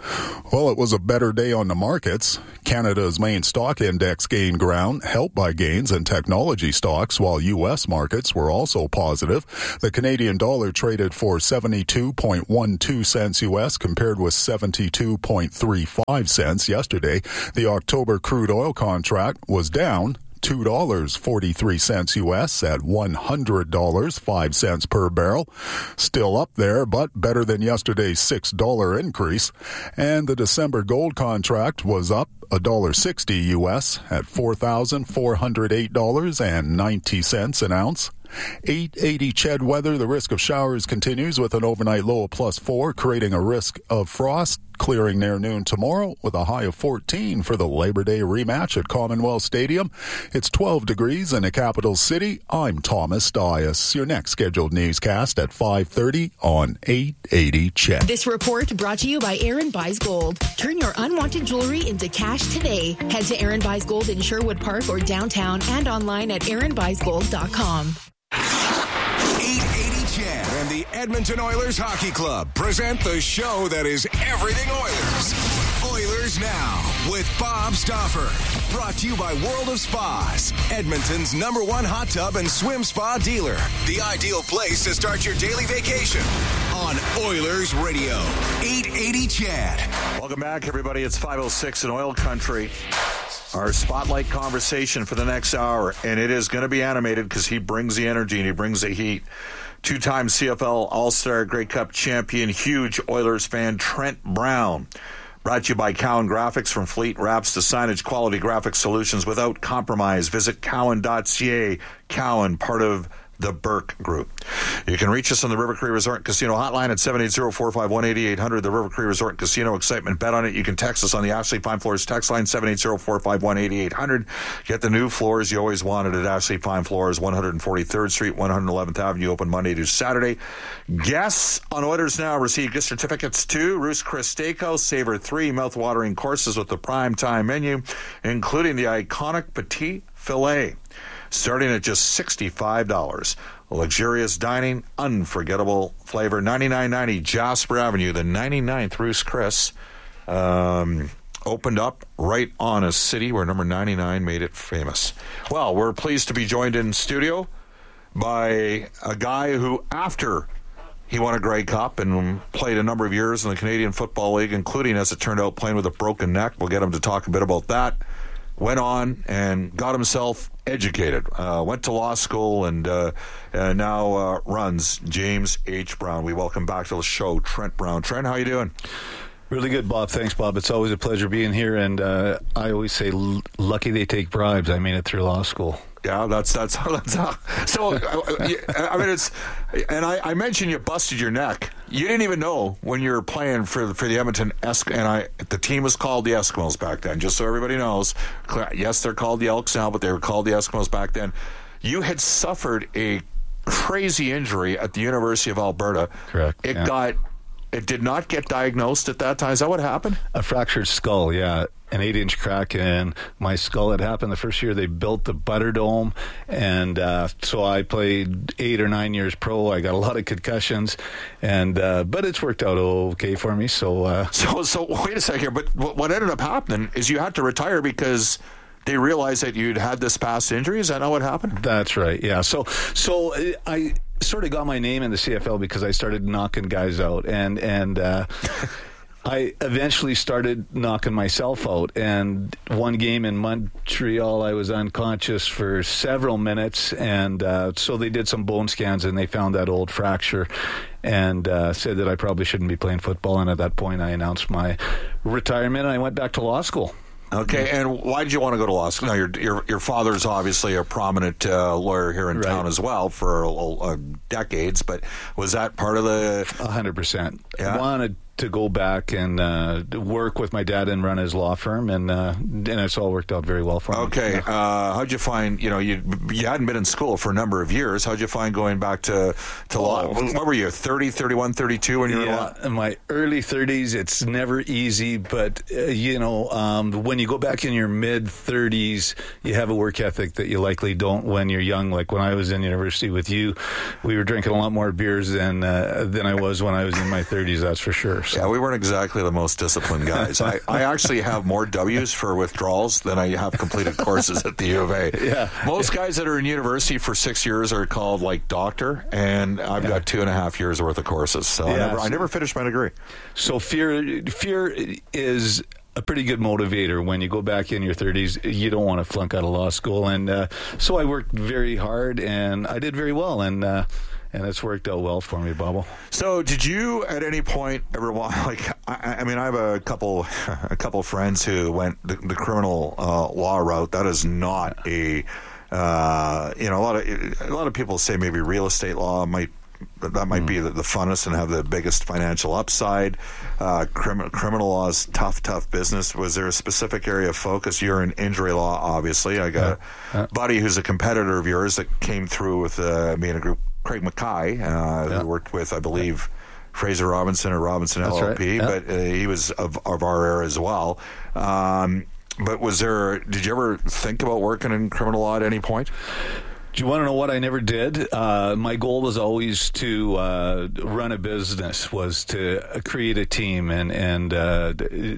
Well, it was a better day on the markets. Canada's main stock index gained ground, helped by gains in technology stocks, while U S markets were also positive. The Canadian dollar traded for seventy-two point one two cents U S compared with seventy-two point three five cents yesterday. The October crude oil contract was down two dollars and forty-three cents U S at one hundred dollars and five cents per barrel. Still up there, but better than yesterday's six dollars increase. And the December gold contract was up one dollar and sixty U S at four thousand four hundred eight dollars and ninety cents an ounce. eight eighty C H E D weather. The risk of showers continues with an overnight low of plus four, creating a risk of frost. Clearing near noon tomorrow with a high of fourteen for the Labor Day rematch at Commonwealth Stadium. It's twelve degrees in the capital city. I'm Thomas Dias. Your next scheduled newscast at five thirty on eight eighty C H E D. This report brought to you by Aaron Buys Gold. Turn your unwanted jewelry into cash today. Head to Aaron Buys Gold in Sherwood Park or downtown and online at aaron buys gold dot com. eight eighty C H E D and the Edmonton Oilers Hockey Club present the show that is everything Oilers. Oilers Now with Bob Stauffer. Brought to you by World of Spas, Edmonton's number one hot tub and swim spa dealer. The ideal place to start your daily vacation on Oilers Radio. eight eighty C H E D. Welcome back, everybody. It's five oh six in Oil Country. Our spotlight conversation for the next hour, and it is going to be animated because he brings the energy and he brings the heat. Two-time C F L All-Star Grey Cup champion, huge Oilers fan, Trent Brown. Brought to you by Cowan Graphics. From fleet wraps to signage, quality graphic solutions without compromise. Visit cowan dot c a. Cowan, part of the Burke Group. You can reach us on the River Cree Resort and Casino hotline at seven eight zero, four five one, eight eight hundred. The River Cree Resort and Casino, excitement, bet on it. You can text us on the Ashley Fine Floors text line, seven eight zero, four five one, eight eight hundred. Get the new floors you always wanted at Ashley Fine Floors, one forty-third Street, one eleventh Avenue, open Monday to Saturday. Guests on Oilers Now receive gift certificates to Ruth's Chris Steakhouse, savor three mouth-watering courses with the prime time menu, including the iconic Petit Filet, starting at just sixty-five dollars. Luxurious dining, unforgettable flavor. ninety-nine ninety Jasper Avenue, the ninety-ninth Ruth's Chris, um, opened up right on a city where number ninety-nine made it famous. Well, we're pleased to be joined in studio by a guy who, after he won a Grey Cup and played a number of years in the Canadian Football League, including, as it turned out, playing with a broken neck. We'll get him to talk a bit about that. Went on and got himself educated, uh, went to law school, and uh, uh, now uh, runs James H. Brown. We welcome back to the show Trent Brown. Trent, how you doing? Really good, Bob. Thanks, Bob. It's always a pleasure being here, and uh, I always say, l- lucky they take bribes. I made it through law school. Yeah, that's that's how. That's how. So, I mean, it's, and I, I mentioned you busted your neck. You didn't even know when you were playing for for the Edmonton Esk, and I the team was called the Eskimos back then. Just so everybody knows, yes, they're called the Elks now, but they were called the Eskimos back then. You had suffered a crazy injury at the University of Alberta. Correct. It yeah. got. It did not get diagnosed at that time. Is that what happened? A fractured skull, yeah. An eight-inch crack in my skull. It happened the first year they built the Butterdome, and uh, so I played eight or nine years pro. I got a lot of concussions, and uh, but it's worked out okay for me. So, uh, so, so wait a second here. But what ended up happening is you had to retire because they realized that you'd had this past injury. Is that not what happened? That's right. Yeah. So, so I sort of got my name in the C F L because I started knocking guys out, and and. Uh, I eventually started knocking myself out, and one game in Montreal, I was unconscious for several minutes, and uh, so they did some bone scans, and they found that old fracture, and uh, said that I probably shouldn't be playing football, and at that point, I announced my retirement, and I went back to law school. Okay, and why did you want to go to law school? Now, your your, your father's obviously a prominent uh, lawyer here in right. town as well for uh, decades, but was that part of the... A hundred percent. Yeah. I wanted to go back and uh, work with my dad and run his law firm, and uh, and it's all worked out very well for me. Okay, yeah. uh, how'd you find, you know, you you hadn't been in school for a number of years. How'd you find going back to, to oh. law? What were you, thirty, thirty-one, thirty-two when you were yeah, in law? In my early thirties, it's never easy, but, uh, you know, um, when you go back in your mid-thirties, you have a work ethic that you likely don't when you're young. Like when I was in university with you, we were drinking a lot more beers than, uh, than I was when I was in my thirties, that's for sure. So. Yeah, we weren't exactly the most disciplined guys. I, I actually have more W's for withdrawals than I have completed courses at the U of A. Yeah. Most guys that are in university for six years are called like doctor, and I've yeah. got two and a half years worth of courses. So yeah, I, never, I never finished my degree. So fear, fear is a pretty good motivator. When you go back in your thirties, you don't want to flunk out of law school. And uh, so I worked very hard, and I did very well. And uh, And it's worked out well for me, Bubble. So, did you at any point ever want, like, I, I mean, I have a couple, a couple friends who went the, the criminal uh, law route. That is not a, uh, you know, a lot of a lot of people say maybe real estate law might that might mm. be the, the funnest and have the biggest financial upside. Uh, crim, criminal law is tough, tough business. Was there a specific area of focus? You're in injury law, obviously. I got yeah. a buddy who's a competitor of yours that came through with uh, me in a group. Craig Mackay, uh, yeah. who worked with, I believe, Fraser Robinson or Robinson That's L L P, right. yeah. but uh, he was of, of our era as well. Um, but was there? Did you ever think about working in criminal law at any point? Do you want to know what I never did? Uh, my goal was always to uh, run a business, was to create a team, and and uh,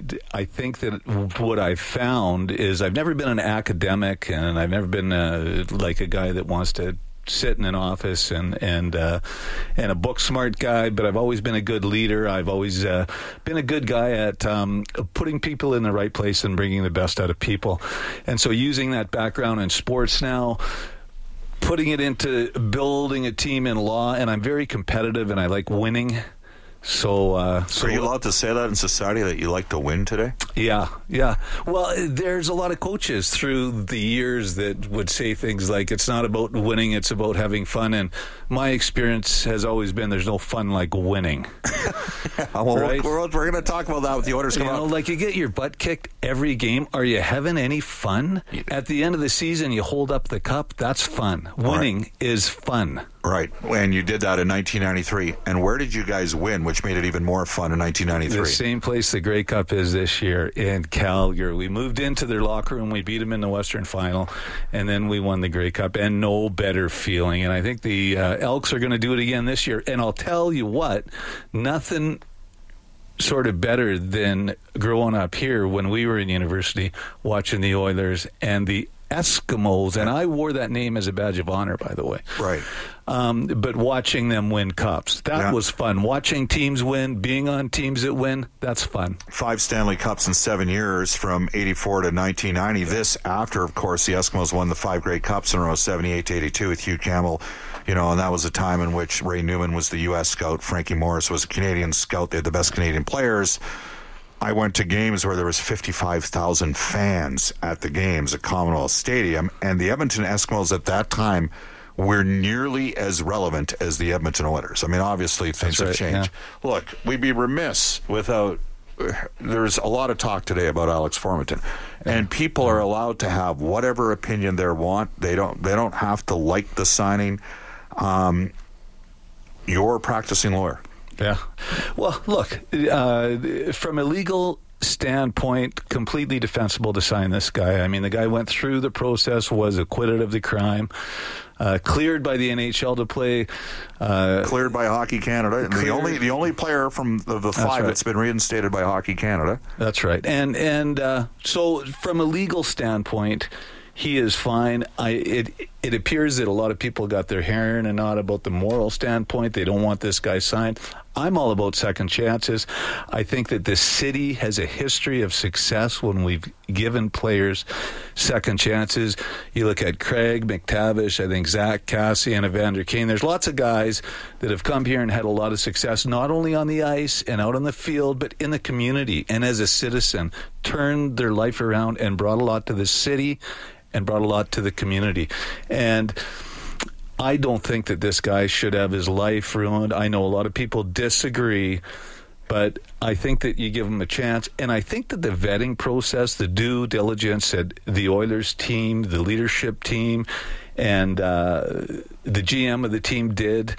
I think that what I've found is I've never been an academic, and I've never been uh, like a guy that wants to sit in an office and and uh, and a book smart guy, but I've always been a good leader. I've always uh, been a good guy at um, putting people in the right place and bringing the best out of people. And so using that background in sports now, putting it into building a team in law, and I'm very competitive and I like winning. So, uh, so are you allowed to say that in society, that you like to win today? Yeah, yeah. Well, there's a lot of coaches through the years that would say things like, it's not about winning, it's about having fun. And my experience has always been there's no fun like winning. well, right? We're, we're going to talk about that with the Oilers come you know, up. Like you get your butt kicked every game. Are you having any fun? At the end of the season, you hold up the cup. That's fun. Winning right. is fun. Right, and you did that in nineteen ninety-three. And where did you guys win, which made it even more fun in nineteen ninety-three? The same place the Grey Cup is this year, in Calgary. We moved into their locker room, we beat them in the Western Final, and then we won the Grey Cup, and no better feeling. And I think the uh, Elks are going to do it again this year. And I'll tell you what, nothing sort of better than growing up here when we were in university watching the Oilers and the Eskimos, and I wore that name as a badge of honor, by the way. Right. Um, but watching them win cups, that yeah. was fun. Watching teams win, being on teams that win, that's fun. Five Stanley Cups in seven years from eighty-four to nineteen ninety. This after, of course, the Eskimos won the five Grey Cups in a row, seventy-eight to eighty-two with Hugh Campbell. You know, and that was a time in which Ray Newman was the U S scout. Frankie Morris was a Canadian scout. They had the best Canadian players. I went to games where there was fifty-five thousand fans at the games at Commonwealth Stadium, and the Edmonton Eskimos at that time were nearly as relevant as the Edmonton Oilers. I mean, obviously things That's have right, changed. Yeah. Look, we'd be remiss without... There's a lot of talk today about Alex Formenton, and people are allowed to have whatever opinion they want. They don't. They don't have to like the signing. Um, you're a practicing lawyer. Yeah. Well, look, uh, from a legal standpoint, completely defensible to sign this guy. I mean, the guy went through the process, was acquitted of the crime, uh, cleared by the N H L to play. Uh, cleared by Hockey Canada. And the only the only player from the, the five that's, right. that's been reinstated by Hockey Canada. That's right. And, and uh, so from a legal standpoint, he is fine. I it it appears that a lot of people got their hair in a knot about the moral standpoint. They don't want this guy signed. I'm all about second chances. I think that the city has a history of success when we've given players second chances. You look at Craig McTavish, I think Zach Cassie and Evander Kane. There's lots of guys that have come here and had a lot of success, not only on the ice and out on the field, but in the community and as a citizen, turned their life around and brought a lot to the city and brought a lot to the community. And I don't think that this guy should have his life ruined. I know a lot of people disagree, but I think that you give him a chance. And I think that the vetting process, the due diligence that the Oilers team, the leadership team, and uh, the G M of the team did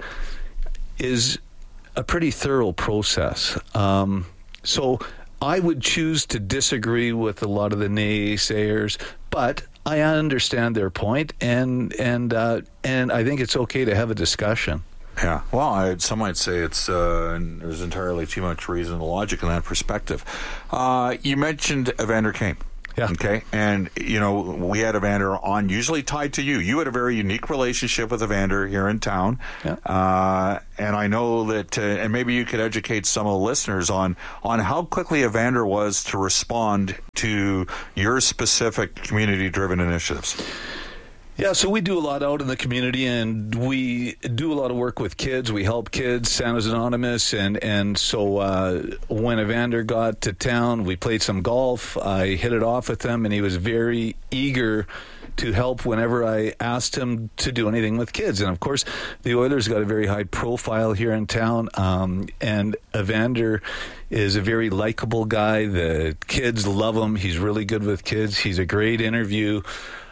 is a pretty thorough process. Um, so I would choose to disagree with a lot of the naysayers, but I understand their point, and and uh, and I think it's okay to have a discussion. Yeah. Well, I, some might say it's uh, there's entirely too much reason and logic in that perspective. Uh, you mentioned Evander Kane. Yeah. Okay. And, you know, we had Evander on, usually tied to you. You had a very unique relationship with Evander here in town. Yeah. Uh, and I know that, uh, and maybe you could educate some of the listeners on, on how quickly Evander was to respond to your specific community-driven initiatives. Yeah, so we do a lot out in the community, and we do a lot of work with kids. We help kids, Santa's Anonymous, and, and so uh, when Evander got to town, we played some golf. I hit it off with him, and he was very eager to help whenever I asked him to do anything with kids. And, of course, the Oilers got a very high profile here in town, um, and Evander is a very likable guy. The kids love him. He's really good with kids. He's a great interview.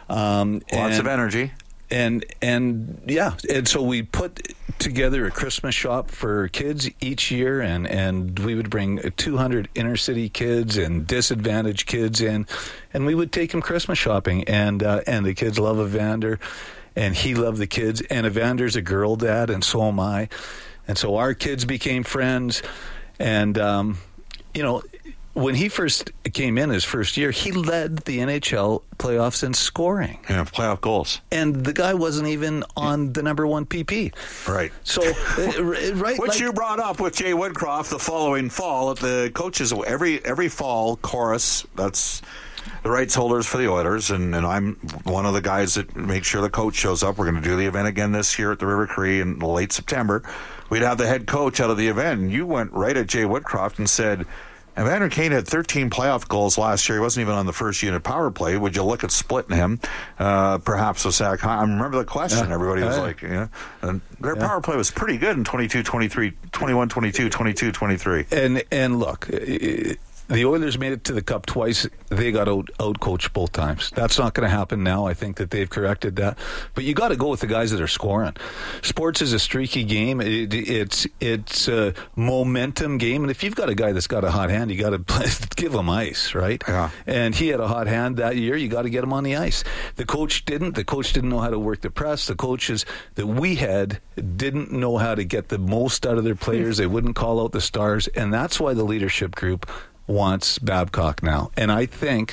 Um, Lots and, of energy. And, and yeah, and so we put together a Christmas shop for kids each year, and, and we would bring two hundred inner city kids and disadvantaged kids in, and we would take them Christmas shopping. And, uh, and the kids love Evander, and he loved the kids. And Evander's a girl dad, and so am I. And so our kids became friends. And, um, you know, when he first came in his first year, he led the N H L playoffs in scoring. Yeah, playoff goals. And the guy wasn't even on the number one P P. Right. So, uh, right. Which like, you brought up with Jay Woodcroft the following fall at the coaches. Every every fall, chorus, that's the rights holders for the Oilers, and, and I'm one of the guys that make sure the coach shows up. We're going to do the event again this year at the River Cree in late September. We'd have the head coach out of the event, and you went right at Jay Woodcroft and said, Evander Kane had thirteen playoff goals last year. He wasn't even on the first unit power play. Would you look at splitting him, uh, perhaps with Zach Hyman? I remember the question. Yeah. Everybody was yeah. like, yeah. And their yeah. power play was pretty good in twenty-two twenty-three, twenty-one twenty-two, twenty-two twenty-three. And, and look, it, the Oilers made it to the Cup twice. They got out, out-coached both times. That's not going to happen now. I think that they've corrected that. But you got to go with the guys that are scoring. Sports is a streaky game. It, it's it's a momentum game. And if you've got a guy that's got a hot hand, you got to give him ice, right? Yeah. And he had a hot hand that year. You got to get him on the ice. The coach didn't. The coach didn't know how to work the press. The coaches that we had didn't know how to get the most out of their players. They wouldn't call out the stars. And that's why the leadership group wants Babcock now. And I think,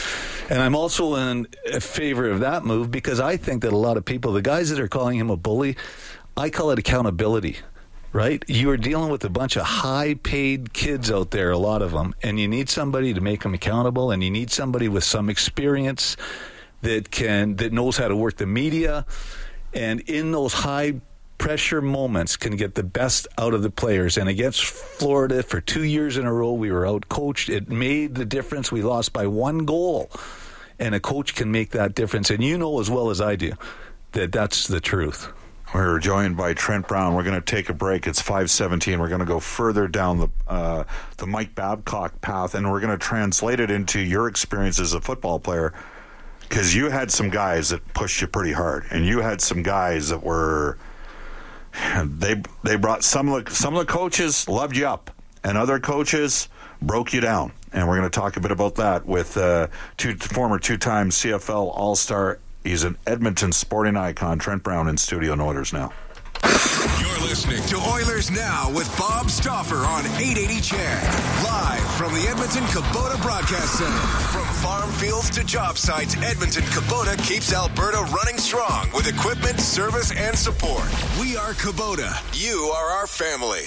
and I'm also in favor of that move, because I think that a lot of people, the guys that are calling him a bully, I call it accountability, right? You are dealing with a bunch of high-paid kids out there, a lot of them, and you need somebody to make them accountable, and you need somebody with some experience that can, that knows how to work the media, and in those high pressure moments can get the best out of the players. And against Florida for two years in a row, we were out coached. It made the difference. We lost by one goal, and a coach can make that difference. And you know as well as I do that that's the truth. We're joined by Trent Brown. We're going to take a break. It's five seventeen. We're going to go further down the uh, the Mike Babcock path, and we're going to translate it into your experience as a football player, because you had some guys that pushed you pretty hard, and you had some guys that were They they brought some of the some of the coaches loved you up, and other coaches broke you down. And we're going to talk a bit about that with uh, two former two-time C F L All-Star. He's an Edmonton sporting icon, Trent Brown, in studio in Oilers Now. You're listening to Oilers Now with Bob Stauffer on eight eighty C H E D. Live from the Edmonton Kubota Broadcast Center. From farm fields to job sites, Edmonton Kubota keeps Alberta running strong with equipment, service, and support. We are Kubota. You are our family.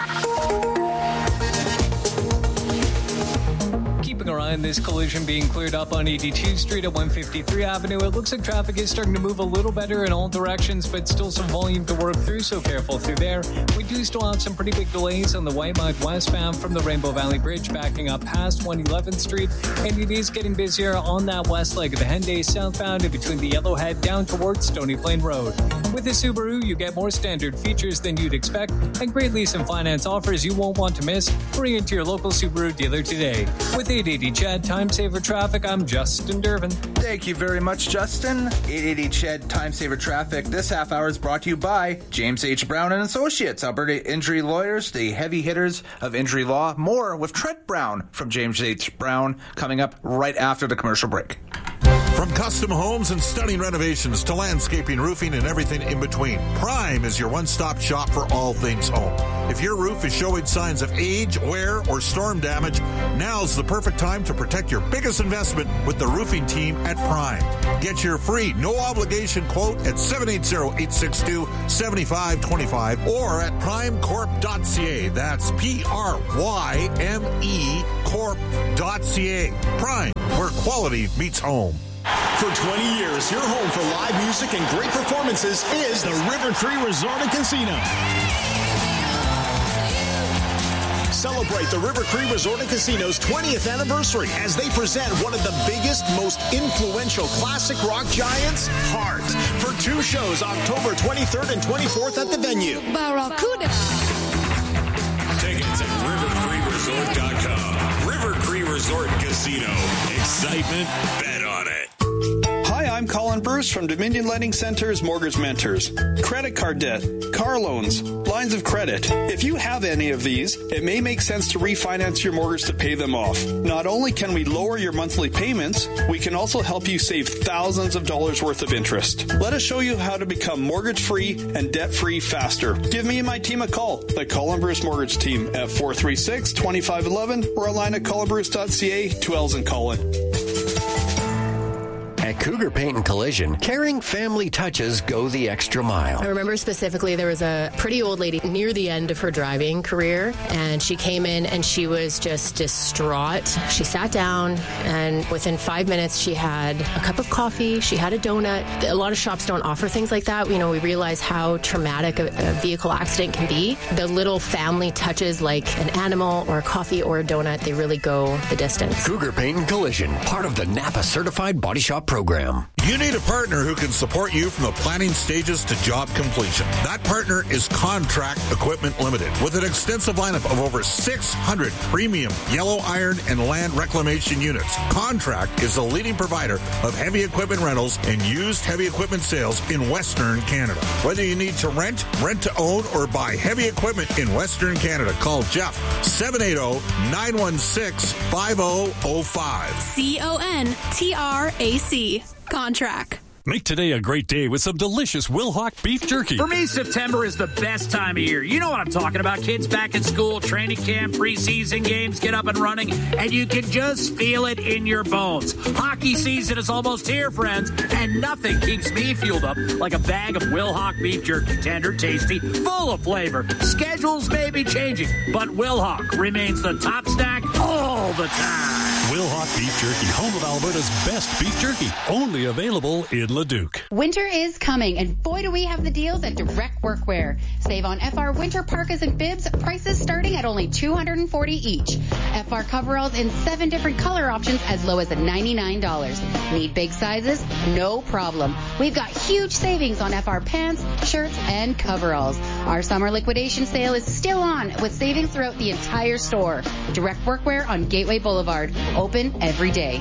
Keeping our eye on this collision being cleared up on eighty-two Street at one fifty-three Avenue. It looks like traffic is starting to move a little better in all directions, but still some volume to work through, so careful through there. We do still have some pretty big delays on the Whitemud westbound from the Rainbow Valley Bridge backing up past one eleventh Street, and it is getting busier on that west leg of the Henday southbound in between the Yellowhead down towards Stony Plain Road. With the Subaru, you get more standard features than you'd expect and great lease and finance offers you won't want to miss. Bring it to your local Subaru dealer today. With eight eighty C H E D Time Saver Traffic, I'm Justin Durbin. Thank you very much, Justin. eight eighty C H E D Time Saver Traffic. This half hour is brought to you by James H. Brown and Associates, Alberta Injury Lawyers, the heavy hitters of injury law. More with Trent Brown from James H. Brown coming up right after the commercial break. From custom homes and stunning renovations to landscaping, roofing, and everything in between, Prime is your one-stop shop for all things home. If your roof is showing signs of age, wear, or storm damage, now's the perfect time to protect your biggest investment with the roofing team at Prime. Get your free, no-obligation quote at seven eight zero, eight six two, seven five two five or at prime corp dot c a. That's P R Y M E corp dot c a. Prime, where quality meets home. For twenty years, your home for live music and great performances is the River Cree Resort and Casino. Celebrate the River Cree Resort and Casino's twentieth anniversary as they present one of the biggest, most influential classic rock giants, Heart, for two shows October twenty-third and twenty-fourth at the venue. Barracuda. Tickets at river cree resort dot com. River Cree Resort and Casino. Excitement, bet on it. Hi, I'm Colin Bruce from Dominion Lending Center's Mortgage Mentors. Credit card debt, car loans, lines of credit. If you have any of these, it may make sense to refinance your mortgage to pay them off. Not only can we lower your monthly payments, we can also help you save thousands of dollars worth of interest. Let us show you how to become mortgage-free and debt-free faster. Give me and my team a call, the Colin Bruce Mortgage Team at four three six, two five one one or online at colin bruce dot c a, two L's in Colin. At Cougar Paint and Collision, caring family touches go the extra mile. I remember specifically there was a pretty old lady near the end of her driving career, and she came in and she was just distraught. She sat down, and within five minutes she had a cup of coffee, she had a donut. A lot of shops don't offer things like that. You know, we realize how traumatic a, a vehicle accident can be. The little family touches like an animal or a coffee or a donut, they really go the distance. Cougar Paint and Collision, part of the Napa Certified Body Shop program. You need a partner who can support you from the planning stages to job completion. That partner is Contract Equipment Limited, with an extensive lineup of over six hundred premium yellow iron and land reclamation units. Contract is the leading provider of heavy equipment rentals and used heavy equipment sales in Western Canada. Whether you need to rent, rent to own, or buy heavy equipment in Western Canada, call Jeff, seven eight zero, nine one six, five zero zero five. C O N T R A C. Contract. Make today a great day with some delicious Wilhauk beef jerky. For me, September is the best time of year. You know what I'm talking about. Kids back in school, training camp, preseason games get up and running, and you can just feel it in your bones. Hockey season is almost here, friends, and nothing keeps me fueled up like a bag of Wilhauk beef jerky. Tender, tasty, full of flavor. Schedules may be changing, but Wilhauk remains the top snack all the time. Wilhauk beef jerky, home of Alberta's best beef jerky. Only available in Leduc. Winter is coming, and boy do we have the deals at Direct Workwear. Save on F R winter parkas and bibs, prices starting at only two hundred forty dollars each. F R coveralls in seven different color options as low as ninety-nine dollars. Need big sizes? No problem. We've got huge savings on F R pants, shirts, and coveralls. Our summer liquidation sale is still on with savings throughout the entire store. Direct Workwear on Gateway Boulevard. Open every day.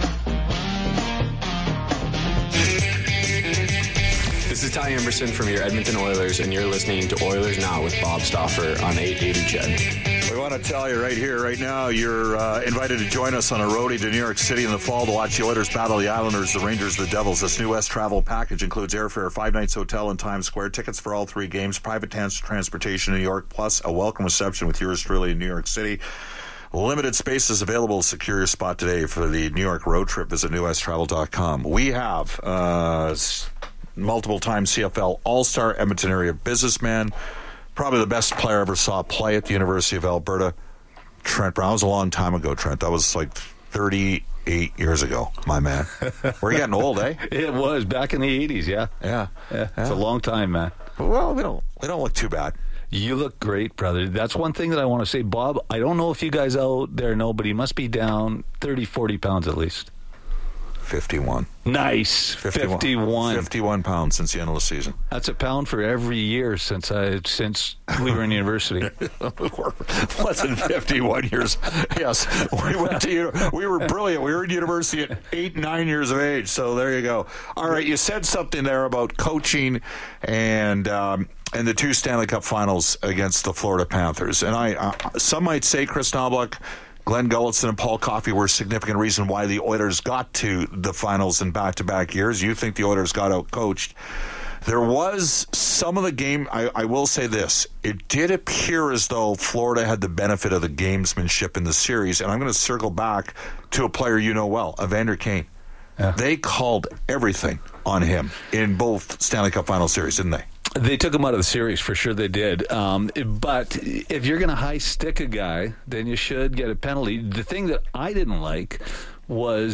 This is Ty Emerson from your Edmonton Oilers, and you're listening to Oilers Now with Bob Stauffer on eight eighty C H E D. We want to tell you right here, right now, you're uh, invited to join us on a roadie to New York City in the fall to watch the Oilers battle the Islanders, the Rangers, the Devils. This New West travel package includes airfare, five nights hotel in Times Square, tickets for all three games, private trans- transportation in New York, plus a welcome reception with yours truly in New York City. Limited spaces available. Secure your spot today for the New York road trip. Visit new west travel dot com. We have uh, multiple-time C F L All-Star, Edmonton area businessman, probably the best player I ever saw play at the University of Alberta, Trent Brown. That was a long time ago, Trent. That was like thirty-eight years ago, my man. We're getting old, eh? It was back in the eighties, yeah. Yeah. yeah. It's a long time, man. Well, we don't, we don't look too bad. You look great, brother. That's one thing that I want to say. Bob, I don't know if you guys out there know, but he must be down thirty, forty pounds at least. fifty-one. Nice. fifty-one. fifty-one. fifty-one pounds since the end of the season. That's a pound for every year since I since we were in university. Less than fifty-one years. Yes. We went to we were brilliant. We were in university at eight, nine years of age. So there you go. All right, you said something there about coaching and um, and the two Stanley Cup Finals against the Florida Panthers. And I uh, some might say Chris Knobloch Glenn Gulletson and Paul Coffey were a significant reason why the Oilers got to the finals in back-to-back years. You think the Oilers got out-coached. There was some of the game, I, I will say this, it did appear as though Florida had the benefit of the gamesmanship in the series, and I'm going to circle back to a player you know well, Evander Kane. Yeah. They called everything on him in both Stanley Cup Final Series, didn't they? They took him out of the series, for sure they did. Um, but if you're going to high stick a guy, then you should get a penalty. The thing that I didn't like was